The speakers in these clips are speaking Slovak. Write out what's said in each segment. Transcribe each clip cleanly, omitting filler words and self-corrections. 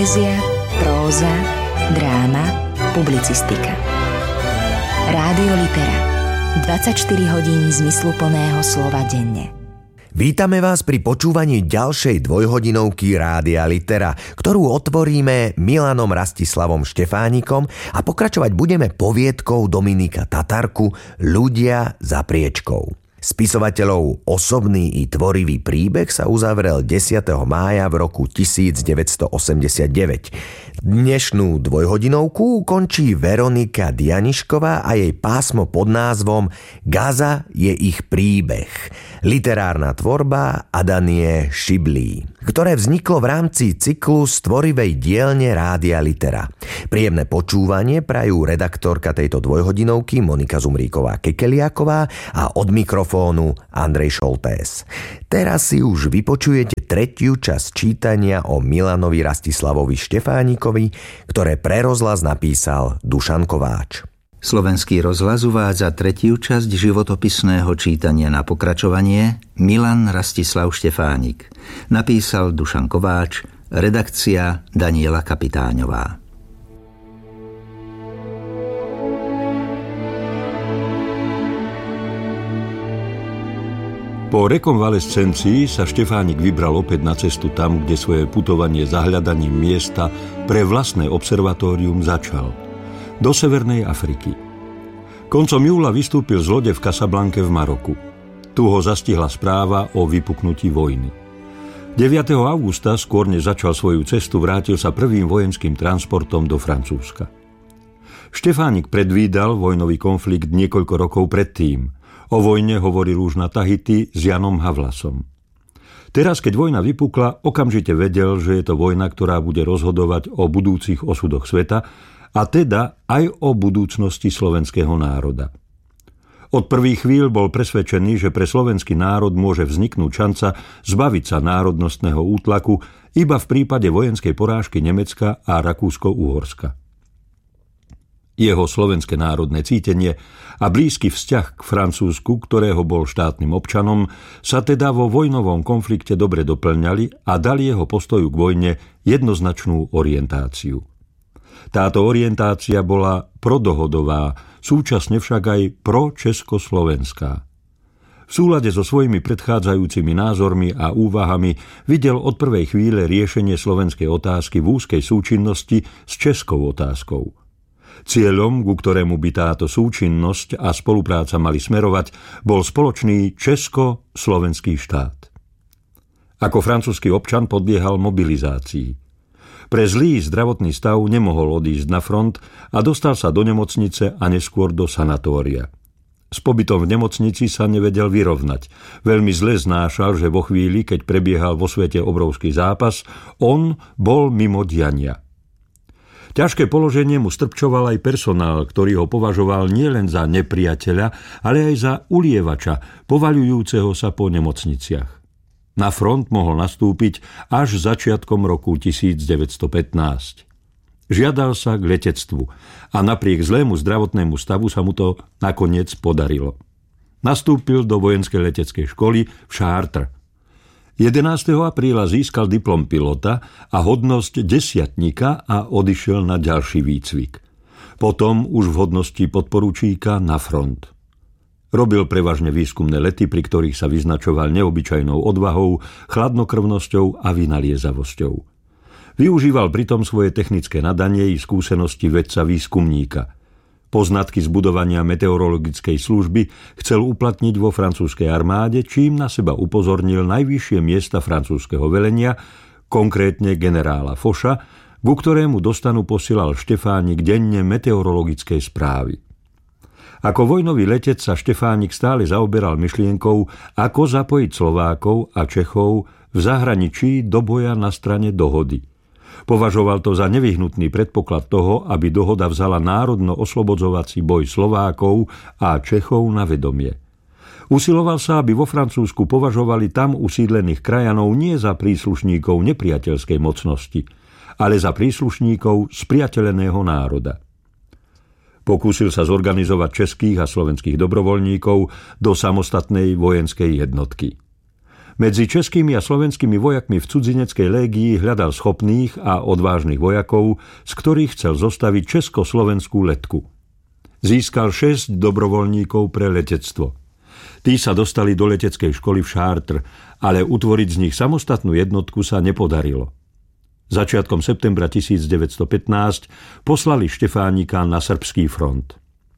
Poézia, próza, dráma, publicistika. Rádio Litera. 24 hodín zmysluplného slova denne. Vítame vás pri počúvaní ďalšej dvojhodinovky Rádia Litera, ktorú otvoríme Milanom Rastislavom Štefánikom a pokračovať budeme poviedkou Dominika Tatarku Ľudia za priečkou. Spisovateľov osobný i tvorivý príbeh sa uzavrel 10. mája v roku 1989. Dnešnú dvojhodinovku končí Veronika Dianišková a jej pásmo pod názvom Gaza je ich príbeh. Literárna tvorba Adanie Šiblí, ktoré vzniklo v rámci cyklu Stvorivej dielne Rádia Litera. Príjemné počúvanie prajú redaktorka tejto dvojhodinovky Monika Zumríková-Kekeliáková a od mikrofónu Andrej Šoltés. Teraz si už vypočujete tretiu časť čítania o Milanovi Rastislavovi Štefánikovi, ktoré pre rozhlas napísal Dušan Kováč. Slovenský rozhlas uvádza tretiu časť životopisného čítania na pokračovanie Milan Rastislav Štefánik. Napísal Dušan Kováč, redakcia Daniela Kapitáňová. Po rekonvalescencii sa Štefánik vybral opäť na cestu tam, kde svoje putovanie za hľadaním miesta pre vlastné observatórium začal. Do Severnej Afriky. Koncom júla vystúpil z lode v Casablanke v Maroku. Tu ho zastihla správa o vypuknutí vojny. 9. augusta, skôr než začal svoju cestu, vrátil sa prvým vojenským transportom do Francúzska. Štefánik predvídal vojnový konflikt niekoľko rokov predtým. O vojne hovoril už na Tahiti s Janom Havlasom. Teraz, keď vojna vypukla, okamžite vedel, že je to vojna, ktorá bude rozhodovať o budúcich osudoch sveta, a teda aj o budúcnosti slovenského národa. Od prvých chvíľ bol presvedčený, že pre slovenský národ môže vzniknúť šanca zbaviť sa národnostného útlaku iba v prípade vojenskej porážky Nemecka a Rakúsko-Uhorska. Jeho slovenské národné cítenie a blízky vzťah k Francúzsku, ktorého bol štátnym občanom, sa teda vo vojnovom konflikte dobre doplňali a dali jeho postoju k vojne jednoznačnú orientáciu. Táto orientácia bola prodohodová, súčasne však aj pro-československá. V súlade so svojimi predchádzajúcimi názormi a úvahami videl od prvej chvíle riešenie slovenskej otázky v úzkej súčinnosti s českou otázkou. Cieľom, ku ktorému by táto súčinnosť a spolupráca mali smerovať, bol spoločný česko-slovenský štát. Ako francúzsky občan podliehal mobilizácii. Pre zlý zdravotný stav nemohol odísť na front a dostal sa do nemocnice a neskôr do sanatória. S pobytom v nemocnici sa nevedel vyrovnať. Veľmi zle znášal, že vo chvíli, keď prebiehal vo svete obrovský zápas, on bol mimo diania. Ťažké položenie mu strpčoval aj personál, ktorý ho považoval nielen za nepriateľa, ale aj za ulievača, povaľujúceho sa po nemocniciach. Na front mohol nastúpiť až začiatkom roku 1915. Žiadal sa k letectvu a napriek zlému zdravotnému stavu sa mu to nakoniec podarilo. Nastúpil do vojenskej leteckej školy v Chartres. 11. apríla získal diplom pilota a hodnosť desiatnika a odišiel na ďalší výcvik. Potom už v hodnosti podporučíka na front. Robil prevažne výskumné lety, pri ktorých sa vyznačoval neobyčajnou odvahou, chladnokrvnosťou a vynaliezavosťou. Využíval pritom svoje technické nadanie i skúsenosti vedca výskumníka. Poznatky z budovania meteorologickej služby chcel uplatniť vo francúzskej armáde, čím na seba upozornil najvyššie miesta francúzskeho velenia, konkrétne generála Focha, ku ktorému do stanu posielal Štefánik denne meteorologické správy. Ako vojnový letec sa Štefánik stále zaoberal myšlienkou, ako zapojiť Slovákov a Čechov v zahraničí do boja na strane dohody. Považoval to za nevyhnutný predpoklad toho, aby dohoda vzala národno-oslobodzovací boj Slovákov a Čechov na vedomie. Usiloval sa, aby vo Francúzsku považovali tam usídlených krajanov nie za príslušníkov nepriateľskej mocnosti, ale za príslušníkov spriateľeného národa. Pokúsil sa zorganizovať českých a slovenských dobrovoľníkov do samostatnej vojenskej jednotky. Medzi českými a slovenskými vojakmi v cudzineckej légii hľadal schopných a odvážnych vojakov, z ktorých chcel zostaviť československú letku. Získal 6 dobrovoľníkov pre letectvo. Tí sa dostali do leteckej školy v Chartres, ale utvoriť z nich samostatnú jednotku sa nepodarilo. Začiatkom septembra 1915 poslali Štefánika na srbský front.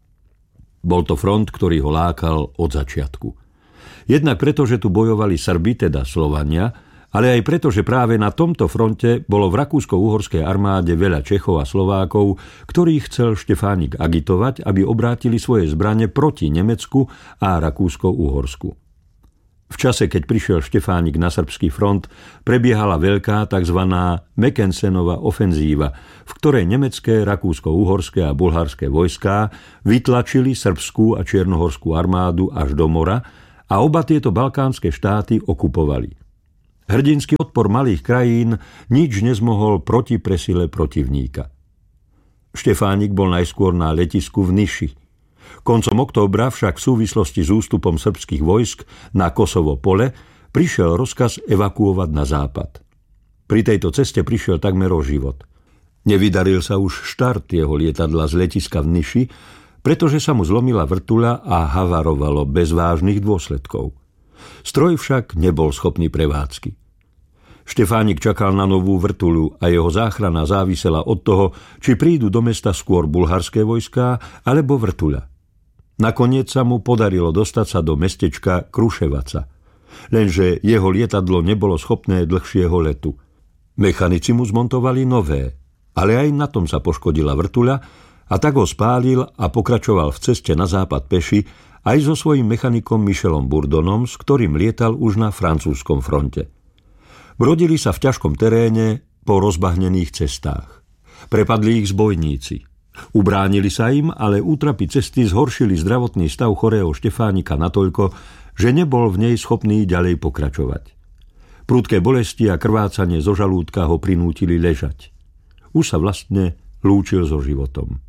Bol to front, ktorý ho lákal od začiatku. Jednak preto, že tu bojovali Srbi, teda Slovania, ale aj preto, že práve na tomto fronte bolo v rakúsko-uhorskej armáde veľa Čechov a Slovákov, ktorých chcel Štefánik agitovať, aby obrátili svoje zbrane proti Nemecku a Rakúsko-Uhorsku. V čase, keď prišiel Štefánik na srbský front, prebiehala veľká tzv. Mackensenova ofenzíva, v ktorej nemecké, rakúsko-uhorské a bulharské vojská vytlačili srbskú a čiernohorskú armádu až do mora a oba tieto balkánske štáty okupovali. Hrdinský odpor malých krajín nič nezmohol proti presile protivníka. Štefánik bol najskôr na letisku v Niši. Koncom októbra však v súvislosti s ústupom srbských vojsk na Kosovo pole prišiel rozkaz evakuovať na západ. Pri tejto ceste prišiel takmer o život. Nevydaril sa už štart jeho lietadla z letiska v Niši, pretože sa mu zlomila vrtuľa a havarovalo bez vážnych dôsledkov. Stroj však nebol schopný prevádzky. Štefánik čakal na novú vrtuľu a jeho záchrana závisela od toho, či prídu do mesta skôr bulharské vojská alebo vrtuľa. Nakoniec sa mu podarilo dostať sa do mestečka Kruševaca, lenže jeho lietadlo nebolo schopné dlhšieho letu. Mechanici mu zmontovali nové, ale aj na tom sa poškodila vrtuľa, a tak ho spálil a pokračoval v ceste na západ peši aj so svojím mechanikom Michelom Bourdonom, s ktorým lietal už na francúzskom fronte. Brodili sa v ťažkom teréne po rozbahnených cestách. Prepadli ich zbojníci. Ubránili sa im, ale útrapy cesty zhoršili zdravotný stav chorého Štefánika natoľko, že nebol v nej schopný ďalej pokračovať. Prudké bolesti a krvácanie zo žalúdka ho prinútili ležať. Už sa vlastne lúčil so životom.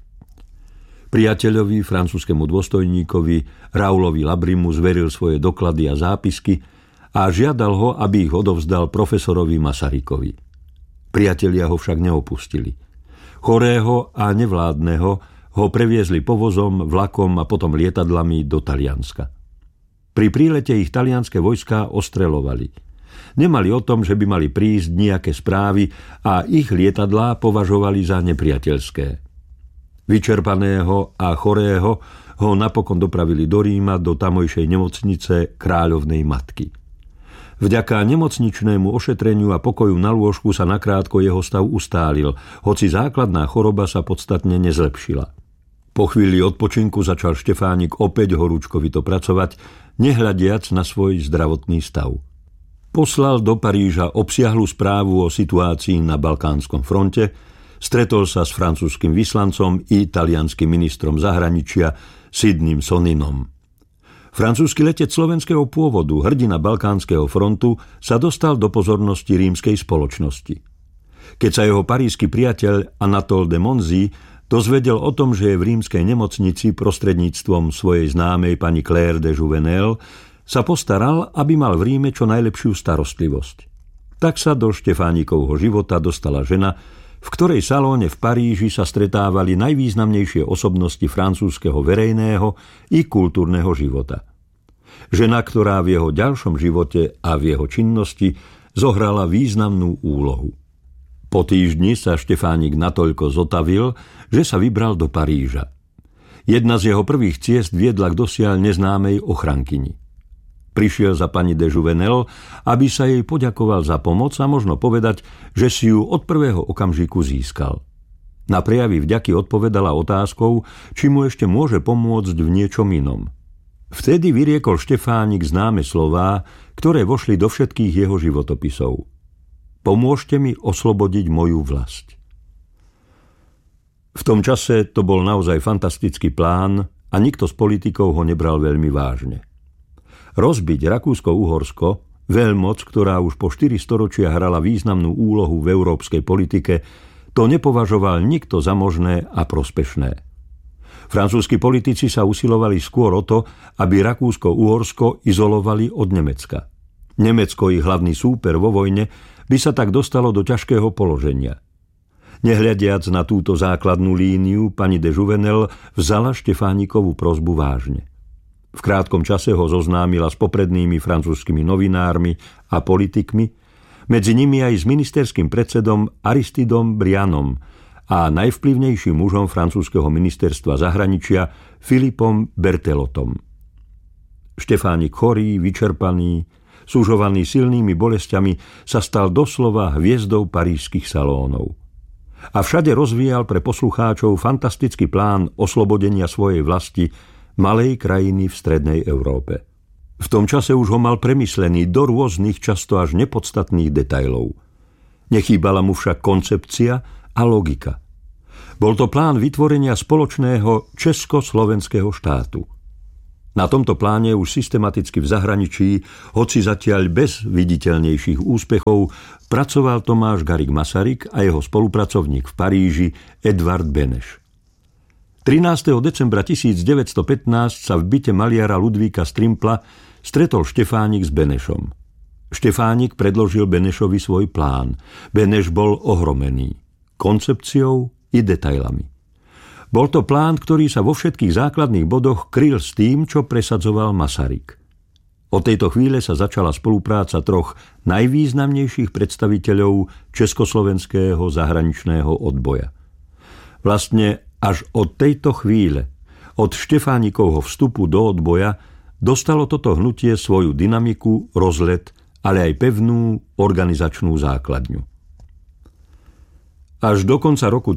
Priateľovi, francúzskému dôstojníkovi Raulovi Labrimu zveril svoje doklady a zápisky a žiadal ho, aby ich odovzdal profesorovi Masarykovi. Priatelia ho však neopustili. Chorého a nevládneho ho previezli povozom, vlakom a potom lietadlami do Talianska. Pri prílete ich talianske vojská ostreľovali. Nemali o tom, že by mali prísť nejaké správy a ich lietadlá považovali za nepriateľské. Vyčerpaného a chorého ho napokon dopravili do Ríma do tamojšej nemocnice Kráľovnej matky. Vďaka nemocničnému ošetreniu a pokoju na lôžku sa nakrátko jeho stav ustálil, hoci základná choroba sa podstatne nezlepšila. Po chvíli odpočinku začal Štefánik opäť horúčkovito pracovať, nehľadiac na svoj zdravotný stav. Poslal do Paríža obsiahlu správu o situácii na balkánskom fronte, stretol sa s francúzskym vyslancom i talianskym ministrom zahraničia Sidneym Soninom. Francúzsky letec slovenského pôvodu, hrdina balkánskeho frontu, sa dostal do pozornosti rímskej spoločnosti. Keď sa jeho parísky priateľ Anatole de Monzy dozvedel o tom, že je v rímskej nemocnici prostredníctvom svojej známej pani Claire de Jouvenel, sa postaral, aby mal v Ríme čo najlepšiu starostlivosť. Tak sa do Štefánikovho života dostala žena, v ktorej salóne v Paríži sa stretávali najvýznamnejšie osobnosti francúzskeho verejného i kultúrneho života. Žena, ktorá v jeho ďalšom živote a v jeho činnosti zohrala významnú úlohu. Po týždni sa Štefánik natoľko zotavil, že sa vybral do Paríža. Jedna z jeho prvých ciest viedla k dosiaľ neznámej ochrankyni. Prišiel za pani de Jouvenel, aby sa jej poďakoval za pomoc a možno povedať, že si ju od prvého okamžiku získal. Na prejavy vďaky odpovedala otázkou, či mu ešte môže pomôcť v niečom inom. Vtedy vyriekol Štefánik známe slová, ktoré vošli do všetkých jeho životopisov. Pomôžte mi oslobodiť moju vlast. V tom čase to bol naozaj fantastický plán a nikto z politikov ho nebral veľmi vážne. Rozbiť Rakúsko-Uhorsko, veľmoc, ktorá už po 4 storočia hrala významnú úlohu v európskej politike, to nepovažoval nikto za možné a prospešné. Francúzski politici sa usilovali skôr o to, aby Rakúsko-Uhorsko izolovali od Nemecka. Nemecko, ich hlavný súper vo vojne, by sa tak dostalo do ťažkého položenia. Nehľadiac na túto základnú líniu, pani de Jouvenel vzala Štefánikovú prosbu vážne. V krátkom čase ho zoznámila s poprednými francúzskymi novinármi a politikmi, medzi nimi aj s ministerským predsedom Aristidom Brianom a najvplyvnejším mužom francúzskeho ministerstva zahraničia Philippom Berthelotom. Štefánik chorý, vyčerpaný, súžovaný silnými bolestiami, sa stal doslova hviezdou parížskych salónov. A všade rozvíjal pre poslucháčov fantastický plán oslobodenia svojej vlasti, malej krajiny v strednej Európe. V tom čase už ho mal premyslený do rôznych, často až nepodstatných detailov. Nechýbala mu však koncepcia a logika. Bol to plán vytvorenia spoločného československého štátu. Na tomto pláne už systematicky v zahraničí, hoci zatiaľ bez viditeľnejších úspechov, pracoval Tomáš Garrigue Masaryk a jeho spolupracovník v Paríži Edvard Beneš. 13. decembra 1915 sa v byte maliara Ludvíka Strimpla stretol Štefánik s Benešom. Štefánik predložil Benešovi svoj plán. Beneš bol ohromený koncepciou i detailami. Bol to plán, ktorý sa vo všetkých základných bodoch kryl s tým, čo presadzoval Masaryk. Od tejto chvíle sa začala spolupráca troch najvýznamnejších predstaviteľov československého zahraničného odboja. Vlastne až od tejto chvíle, od Štefánikovho vstupu do odboja, dostalo toto hnutie svoju dynamiku, rozlet, ale aj pevnú organizačnú základňu. Až do konca roku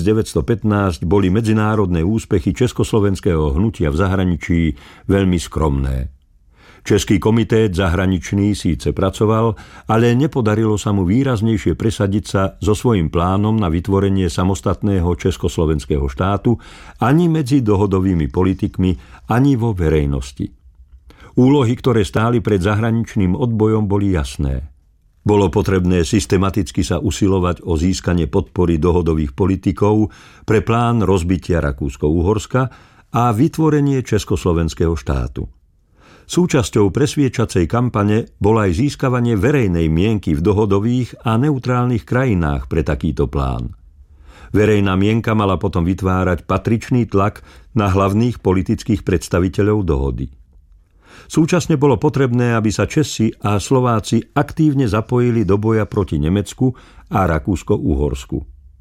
1915 boli medzinárodné úspechy československého hnutia v zahraničí veľmi skromné. Český komitét zahraničný síce pracoval, ale nepodarilo sa mu výraznejšie presadiť sa so svojím plánom na vytvorenie samostatného československého štátu ani medzi dohodovými politikmi, ani vo verejnosti. Úlohy, ktoré stáli pred zahraničným odbojom, boli jasné. Bolo potrebné systematicky sa usilovať o získanie podpory dohodových politikov pre plán rozbitia Rakúsko-Uhorska a vytvorenie československého štátu. Súčasťou presviedčacej kampane bolo aj získavanie verejnej mienky v dohodových a neutrálnych krajinách pre takýto plán. Verejná mienka mala potom vytvárať patričný tlak na hlavných politických predstaviteľov dohody. Súčasne bolo potrebné, aby sa Česi a Slováci aktívne zapojili do boja proti Nemecku a Rakúsko-Uhorsku.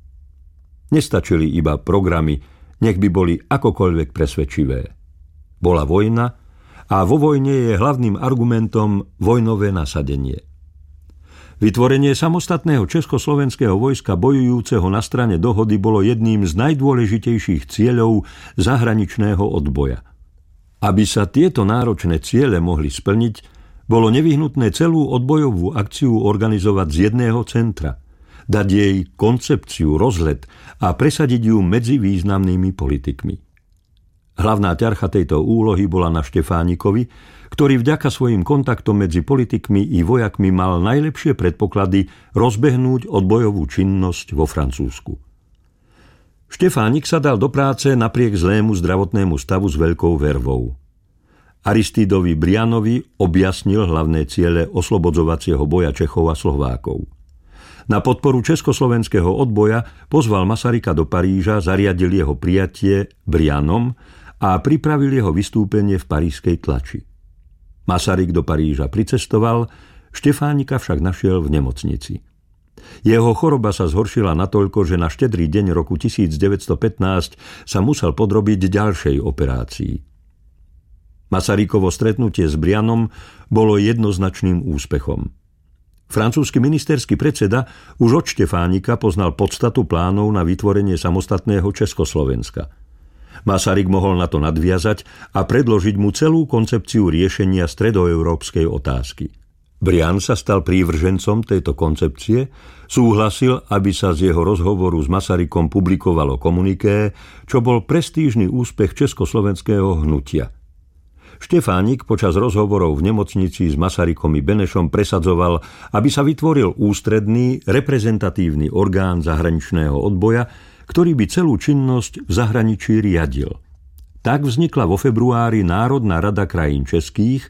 Nestačili iba programy, nech by boli akokoľvek presvedčivé. Bola vojna a vo vojne je hlavným argumentom vojnové nasadenie. Vytvorenie samostatného československého vojska bojujúceho na strane dohody bolo jedným z najdôležitejších cieľov zahraničného odboja. Aby sa tieto náročné ciele mohli splniť, bolo nevyhnutné celú odbojovú akciu organizovať z jedného centra, dať jej koncepciu, rozlet a presadiť ju medzi významnými politikmi. Hlavná ťarcha tejto úlohy bola na Štefánikovi, ktorý vďaka svojim kontaktom medzi politikmi i vojakmi mal najlepšie predpoklady rozbehnúť odbojovú činnosť vo Francúzsku. Štefánik sa dal do práce napriek zlému zdravotnému stavu s veľkou vervou. Aristidovi Brianovi objasnil hlavné ciele oslobodzovacieho boja Čechov a Slovákov. Na podporu československého odboja pozval Masaryka do Paríža, zariadil jeho prijatie Brianom a pripravil jeho vystúpenie v parížskej tlači. Masaryk do Paríža pricestoval, Štefánika však našiel v nemocnici. Jeho choroba sa zhoršila natoľko, že na štedrý deň roku 1915 sa musel podrobiť ďalšej operácii. Masarykovo stretnutie s Brianom bolo jednoznačným úspechom. Francúzsky ministerský predseda už od Štefánika poznal podstatu plánov na vytvorenie samostatného Československa. Masaryk mohol na to nadviazať a predložiť mu celú koncepciu riešenia stredoeurópskej otázky. Brian sa stal prívržencom tejto koncepcie, súhlasil, aby sa z jeho rozhovoru s Masarykom publikovalo komuniké, čo bol prestížny úspech československého hnutia. Štefánik počas rozhovorov v nemocnici s Masarykom i Benešom presadzoval, aby sa vytvoril ústredný, reprezentatívny orgán zahraničného odboja, ktorý by celú činnosť v zahraničí riadil. Tak vznikla vo februári Národná rada krajín českých,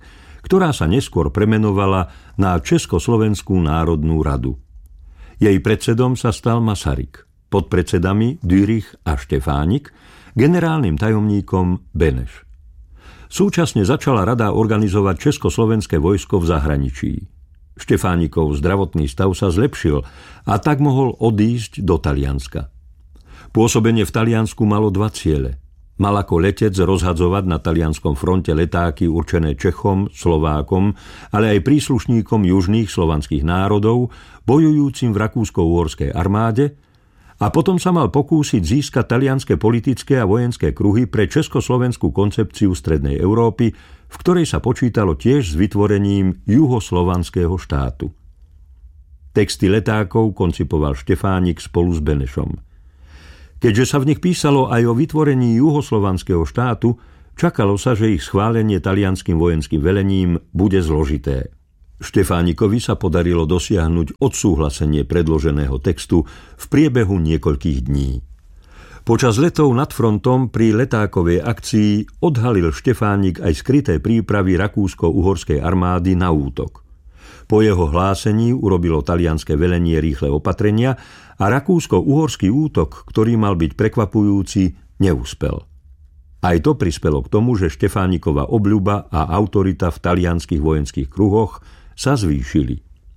ktorá sa neskôr premenovala na Československú národnú radu. Jej predsedom sa stal Masaryk, podpredsedami Dürich a Štefánik, generálnym tajomníkom Beneš. Súčasne začala rada organizovať československé vojsko v zahraničí. Štefánikov zdravotný stav sa zlepšil a tak mohol odísť do Talianska. Pôsobenie v Taliansku malo 2 ciele. Mal ako letec rozhadzovať na talianskom fronte letáky určené Čechom, Slovákom, ale aj príslušníkom južných slovanských národov, bojujúcim v rakúsko-uhorskej armáde, a potom sa mal pokúsiť získať talianske politické a vojenské kruhy pre československú koncepciu Strednej Európy, v ktorej sa počítalo tiež s vytvorením juhoslovanského štátu. Texty letákov koncipoval Štefánik spolu s Benešom. Keďže sa v nich písalo aj o vytvorení juhoslovanského štátu, čakalo sa, že ich schválenie talianskym vojenským velením bude zložité. Štefánikovi sa podarilo dosiahnuť odsúhlasenie predloženého textu v priebehu niekoľkých dní. Počas letov nad frontom pri letákovej akcii odhalil Štefánik aj skryté prípravy rakúsko-uhorskej armády na útok. Po jeho hlásení urobilo talianske velenie rýchle opatrenia a rakúsko-uhorský útok, ktorý mal byť prekvapujúci, neúspel. Aj to prispelo k tomu, že Štefánikova obľuba a autorita v talianskych vojenských kruhoch sa zvýšili.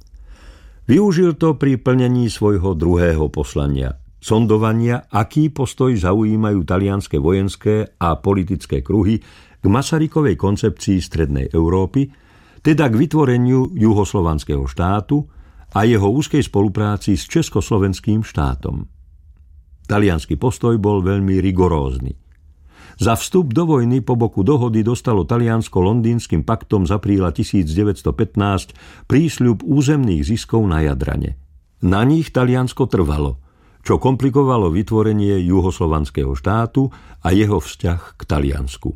Využil to pri plnení svojho druhého poslania, sondovania, aký postoj zaujímajú talianske vojenské a politické kruhy k Masarykovej koncepcii Strednej Európy, teda k vytvoreniu juhoslovanského štátu a jeho úzkej spolupráci s československým štátom. Taliansky postoj bol veľmi rigorózny. Za vstup do vojny po boku dohody dostalo Taliansko Londýnskym paktom z apríla 1915 prísľub územných ziskov na Jadrane. Na nich Taliansko trvalo, čo komplikovalo vytvorenie juhoslovanského štátu a jeho vzťah k Taliansku.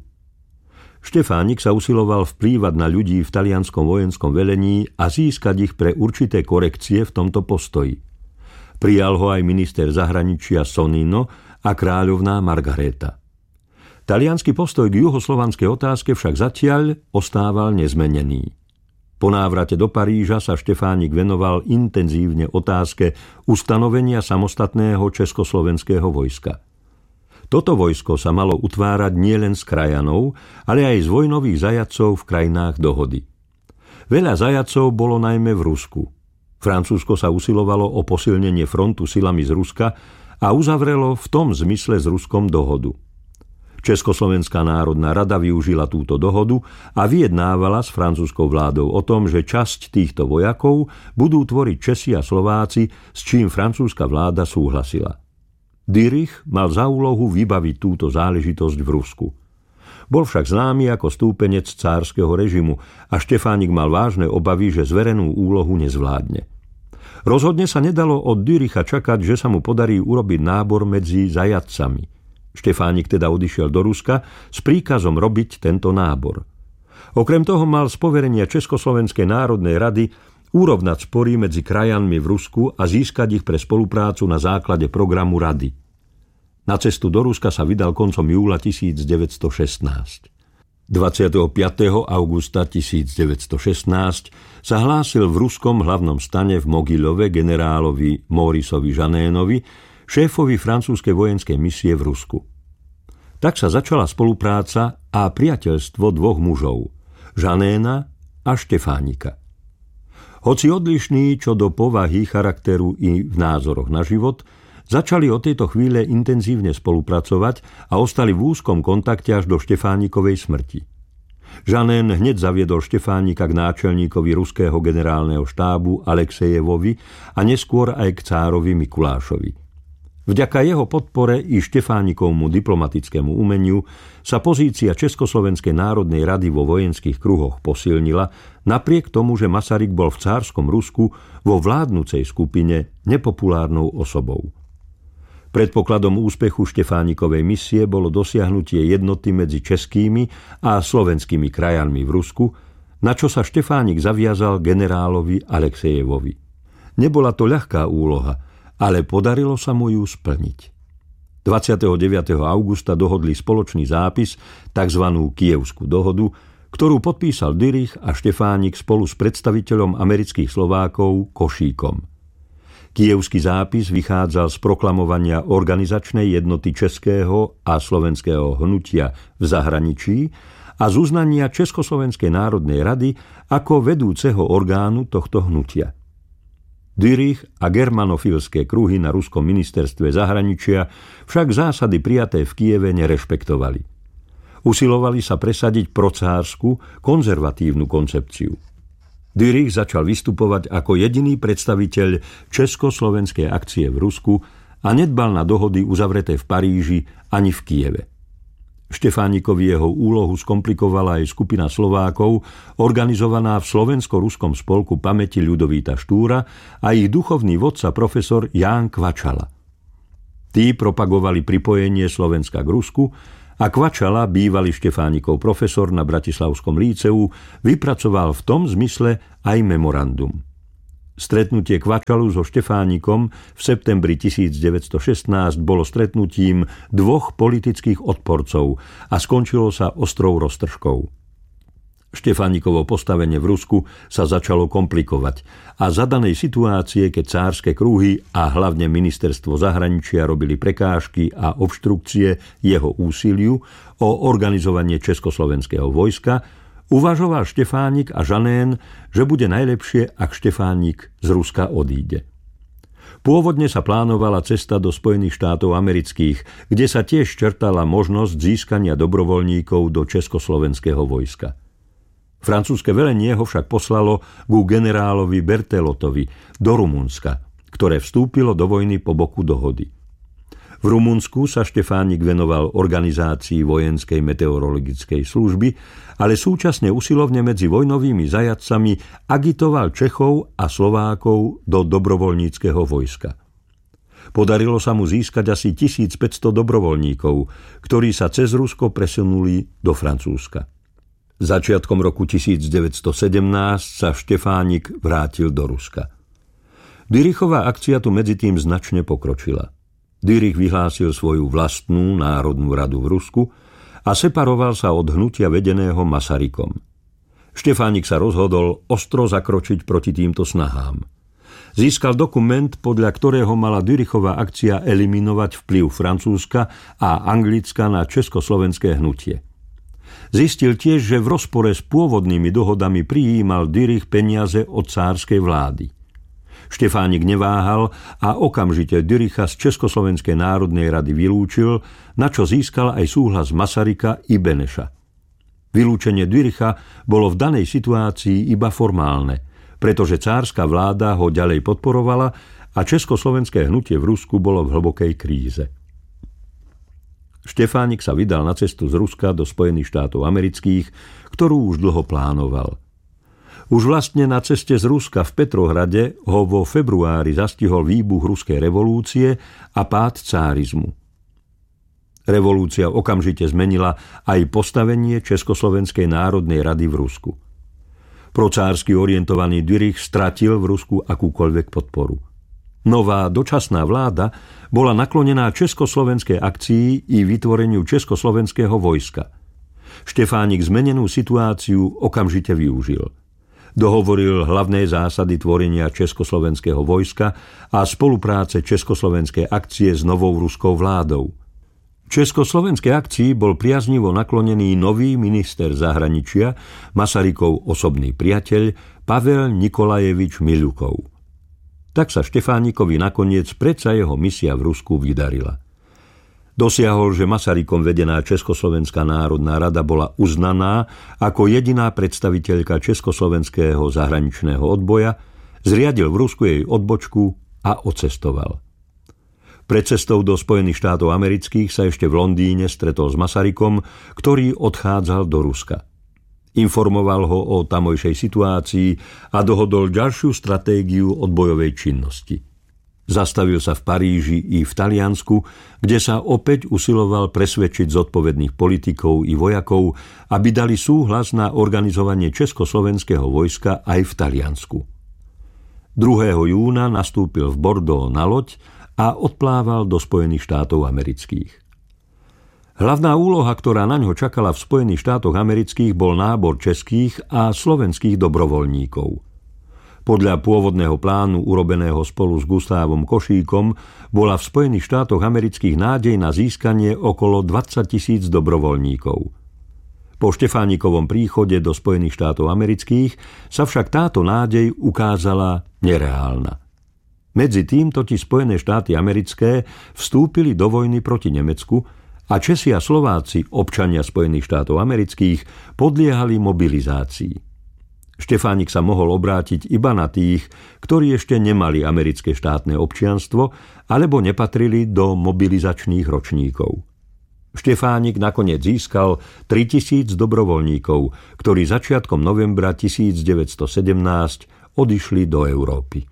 Štefánik sa usiloval vplývať na ľudí v talianskom vojenskom velení a získať ich pre určité korekcie v tomto postoji. Prijal ho aj minister zahraničia Sonnino a kráľovná Margareta. Taliansky postoj k juhoslovanskej otázke však zatiaľ ostával nezmenený. Po návrate do Paríža sa Štefánik venoval intenzívne otázke ustanovenia samostatného československého vojska. Toto vojsko sa malo utvárať nielen z krajanov, ale aj z vojnových zajatcov v krajinách dohody. Veľa zajatcov bolo najmä v Rusku. Francúzsko sa usilovalo o posilnenie frontu silami z Ruska a uzavrelo v tom zmysle s Ruskom dohodu. Československá národná rada využila túto dohodu a vyjednávala s francúzskou vládou o tom, že časť týchto vojakov budú tvoriť Česi a Slováci, s čím francúzska vláda súhlasila. Dürich mal za úlohu vybaviť túto záležitosť v Rusku. Bol však známy ako stúpenec cárskeho režimu a Štefánik mal vážne obavy, že zverenú úlohu nezvládne. Rozhodne sa nedalo od Düricha čakať, že sa mu podarí urobiť nábor medzi zajatcami. Štefánik teda odišiel do Ruska s príkazom robiť tento nábor. Okrem toho mal z poverenia Československej národnej rady urovnať spory medzi krajanmi v Rusku a získať ich pre spoluprácu na základe programu rady. Na cestu do Ruska sa vydal koncom júla 1916. 25. augusta 1916 sa hlásil v ruskom hlavnom stane v Mogilove generálovi Mauriceovi Jeannénovi, šéfovi francúzskej vojenskej misie v Rusku. Tak sa začala spolupráca a priateľstvo dvoch mužov, Jeannéna a Štefánika. Hoci odlišní čo do povahy, charakteru i v názoroch na život, začali od tejto chvíle intenzívne spolupracovať a ostali v úzkom kontakte až do Štefánikovej smrti. Jeannén hneď zaviedol Štefánika k náčelníkovi ruského generálneho štábu Alexejevovi a neskôr aj k cárovi Mikulášovi. Vďaka jeho podpore i Štefánikovmu diplomatickému umeniu sa pozícia Československej národnej rady vo vojenských kruhoch posilnila, napriek tomu, že Masaryk bol v cárskom Rusku vo vládnucej skupine nepopulárnou osobou. Predpokladom úspechu Štefánikovej misie bolo dosiahnutie jednoty medzi českými a slovenskými krajanmi v Rusku, na čo sa Štefánik zaviazal generálovi Alexejevovi. Nebola to ľahká úloha, ale podarilo sa mu ju splniť. 29. augusta dohodli spoločný zápis, tzv. Kyjevskú dohodu, ktorú podpísal Dürich a Štefánik spolu s predstaviteľom amerických Slovákov Košíkom. Kyjevský zápis vychádzal z proklamovania organizačnej jednoty českého a slovenského hnutia v zahraničí a z uznania Československej národnej rady ako vedúceho orgánu tohto hnutia. Dürich a germanofilské kruhy na ruskom ministerstve zahraničia však zásady prijaté v Kyjeve nerešpektovali. Usilovali sa presadiť procársku, konzervatívnu koncepciu. Dürich začal vystupovať ako jediný predstaviteľ československej akcie v Rusku a nedbal na dohody uzavreté v Paríži ani v Kyjeve. Štefánikovi jeho úlohu skomplikovala aj skupina Slovákov, organizovaná v Slovensko-ruskom spolku pamäti Ľudovíta Štúra a ich duchovný vodca profesor Ján Kvačala. Tí propagovali pripojenie Slovenska k Rusku a Kvačala, bývalý Štefánikov profesor na Bratislavskom líceu, vypracoval v tom zmysle aj memorandum. Stretnutie Kvačalu so Štefánikom v septembri 1916 bolo stretnutím dvoch politických odporcov a skončilo sa ostrou roztržkou. Štefánikovo postavenie v Rusku sa začalo komplikovať a za danej situácie, keď cárske kruhy a hlavne ministerstvo zahraničia robili prekážky a obštrukcie jeho úsiliu o organizovanie československého vojska, uvažoval Štefánik a Žanén, že bude najlepšie, ak Štefánik z Ruska odíde. Pôvodne sa plánovala cesta do Spojených štátov amerických, kde sa tiež črtala možnosť získania dobrovoľníkov do československého vojska. Francúzske velenie ho však poslalo ku generálovi Bertelotovi do Rumunska, ktoré vstúpilo do vojny po boku dohody. V Rumunsku sa Štefánik venoval organizácii vojenskej meteorologickej služby, ale súčasne usilovne medzi vojnovými zajatcami agitoval Čechov a Slovákov do dobrovoľníckeho vojska. Podarilo sa mu získať asi 1500 dobrovoľníkov, ktorí sa cez Rusko presunuli do Francúzska. Začiatkom roku 1917 sa Štefánik vrátil do Ruska. Dürichová akcia tu medzitým značne pokročila. Dürich vyhlásil svoju vlastnú národnú radu v Rusku a separoval sa od hnutia vedeného Masarykom. Štefánik sa rozhodol ostro zakročiť proti týmto snahám. Získal dokument, podľa ktorého mala Dürichová akcia eliminovať vplyv Francúzska a Anglicka na československé hnutie. Zistil tiež, že v rozpore s pôvodnými dohodami prijímal Dürich peniaze od cárskej vlády. Štefánik neváhal a okamžite Düricha z Československej národnej rady vylúčil, na čo získal aj súhlas Masaryka i Beneša. Vylúčenie Düricha bolo v danej situácii iba formálne, pretože cárska vláda ho ďalej podporovala a československé hnutie v Rusku bolo v hlbokej kríze. Štefánik sa vydal na cestu z Ruska do Spojených štátov amerických, ktorú už dlho plánoval. Už vlastne na ceste z Ruska v Petrohrade ho vo februári zastihol výbuch ruskej revolúcie a pád cárizmu. Revolúcia okamžite zmenila aj postavenie Československej národnej rady v Rusku. Procársky orientovaný Dürich stratil v Rusku akúkoľvek podporu. Nová dočasná vláda bola naklonená československej akcii i vytvoreniu československého vojska. Štefánik zmenenú situáciu okamžite využil. Dohovoril hlavné zásady tvorenia československého vojska a spolupráce československej akcie s novou ruskou vládou. Československej akcii bol priaznivo naklonený nový minister zahraničia, Masarykov osobný priateľ Pavel Nikolajevič Miľukov. Tak sa Štefánikovi nakoniec predsa jeho misia v Rusku vydarila. Dosiahol, že Masarykom vedená Československá národná rada bola uznaná ako jediná predstaviteľka československého zahraničného odboja, zriadil v Rusku jej odbočku a odcestoval. Pred cestou do Spojených štátov amerických sa ešte v Londýne stretol s Masarykom, ktorý odchádzal do Ruska. Informoval ho o tamojšej situácii a dohodol ďalšiu stratégiu odbojovej činnosti. Zastavil sa v Paríži i v Taliansku, kde sa opäť usiloval presvedčiť zodpovedných politikov i vojakov, aby dali súhlas na organizovanie československého vojska aj v Taliansku. 2. júna nastúpil v Bordeaux na loď a odplával do Spojených štátov amerických. Hlavná úloha, ktorá na ňo čakala v Spojených štátoch amerických, bol nábor českých a slovenských dobrovoľníkov. Podľa pôvodného plánu urobeného spolu s Gustávom Košíkom bola v Spojených štátoch amerických nádej na získanie okolo 20 000 dobrovoľníkov. Po Štefánikovom príchode do Spojených štátov amerických sa však táto nádej ukázala nereálna. Medzi tým totiž Spojené štáty americké vstúpili do vojny proti Nemecku a Česi a Slováci, občania Spojených štátov amerických, podliehali mobilizácii. Štefánik sa mohol obrátiť iba na tých, ktorí ešte nemali americké štátne občianstvo alebo nepatrili do mobilizačných ročníkov. Štefánik nakoniec získal 3000 dobrovoľníkov, ktorí začiatkom novembra 1917 odišli do Európy.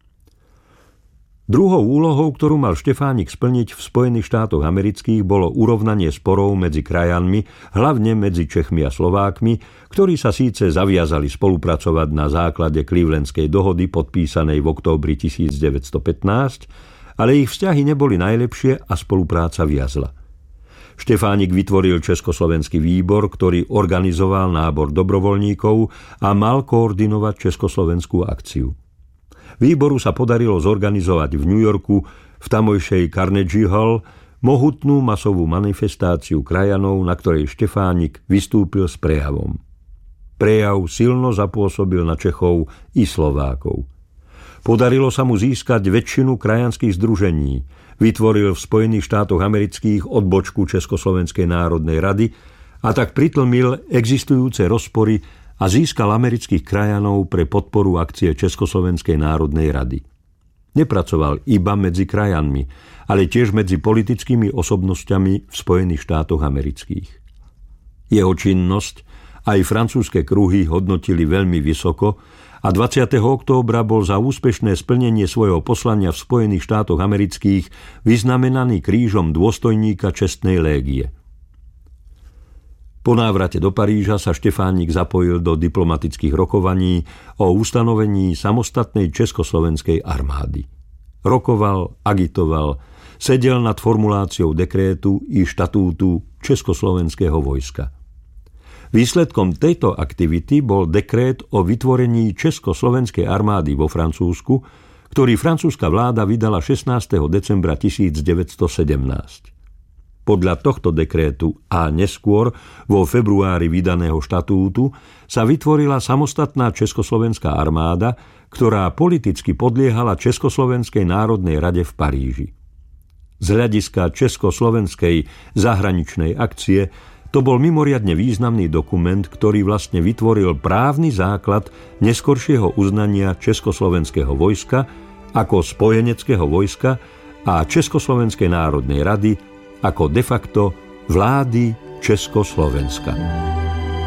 Druhou úlohou, ktorú mal Štefánik splniť v Spojených štátoch amerických, bolo urovnanie sporov medzi krajanmi, hlavne medzi Čechmi a Slovákmi, ktorí sa síce zaviazali spolupracovať na základe Clevelandskej dohody podpísanej v októbri 1915, ale ich vzťahy neboli najlepšie a spolupráca viazla. Štefánik vytvoril Československý výbor, ktorý organizoval nábor dobrovoľníkov a mal koordinovať československú akciu. Výboru sa podarilo zorganizovať v New Yorku v tamojšej Carnegie Hall mohutnú masovú manifestáciu krajanov, na ktorej Štefánik vystúpil s prejavom. Prejav silno zapôsobil na Čechov i Slovákov. Podarilo sa mu získať väčšinu krajanských združení, vytvoril v Spojených štátoch amerických odbočku Československej národnej rady a tak pritlmil existujúce rozpory a získal amerických krajanov pre podporu akcie Československej národnej rady. Nepracoval iba medzi krajanmi, ale tiež medzi politickými osobnosťami v Spojených štátoch amerických. Jeho činnosť aj francúzske kruhy hodnotili veľmi vysoko a 20. októbra bol za úspešné splnenie svojho poslania v Spojených štátoch amerických vyznamenaný krížom dôstojníka čestnej légie. Po návrate do Paríža sa Štefánik zapojil do diplomatických rokovaní o ustanovení samostatnej československej armády. Rokoval, agitoval, sedel nad formuláciou dekrétu i štatútu Československého vojska. Výsledkom tejto aktivity bol dekrét o vytvorení Československej armády vo Francúzsku, ktorý francúzska vláda vydala 16. decembra 1917. Podľa tohto dekrétu a neskôr vo februári vydaného štatútu sa vytvorila samostatná Československá armáda, ktorá politicky podliehala Československej národnej rade v Paríži. Z hľadiska československej zahraničnej akcie to bol mimoriadne významný dokument, ktorý vlastne vytvoril právny základ neskoršieho uznania Československého vojska ako spojeneckého vojska a Československej národnej rady ako de facto vlády Československa.